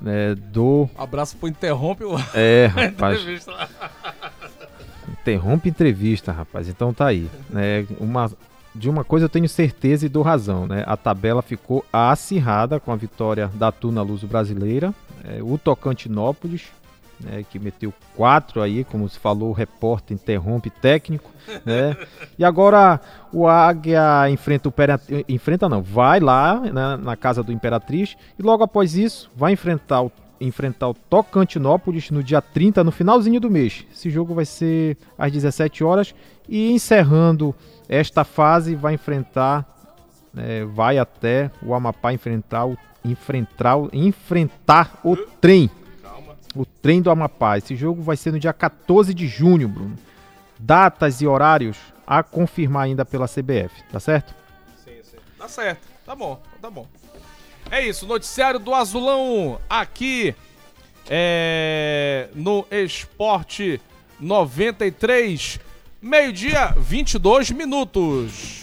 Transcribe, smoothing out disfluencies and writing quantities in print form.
né, do... Abraço pro Interrompe o... rapaz. Interrompe entrevista, rapaz. Então tá aí. Né, de uma coisa eu tenho certeza e dou razão, né? A tabela ficou acirrada com a vitória da Tuna Luso brasileira. O Tocantinópolis, né, que meteu 4 aí, como se falou, o repórter interrompe técnico, né? E agora o Águia vai lá, né, na casa do Imperatriz, e logo após isso vai enfrentar o Tocantinópolis no dia 30, no finalzinho do mês. Esse jogo vai ser às 17 horas e encerrando esta fase vai até o Amapá enfrentar o Trem. O Trem do Amapá. Esse jogo vai ser no dia 14 de junho, Bruno. Datas e horários a confirmar ainda pela CBF, tá certo? Sim. Tá certo. Tá bom. É isso, noticiário do Azulão aqui no Esporte 93, 12:22.